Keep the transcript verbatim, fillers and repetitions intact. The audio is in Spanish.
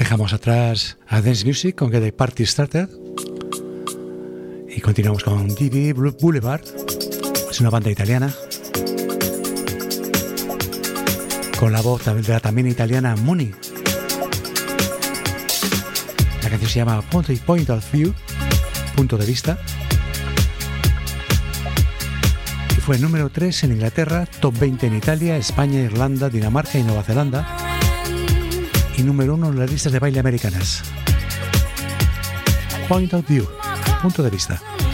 Dejamos atrás a Dance Music con Get the Party Started y continuamos con D B Boulevard. Es una banda italiana con la voz de la también italiana Moni. La canción se llama Point of View, punto de vista, y fue número tres en Inglaterra, top veinte en Italia, España, Irlanda, Dinamarca y Nueva Zelanda, y número uno en las listas de baile americanas. Point of View, punto de vista.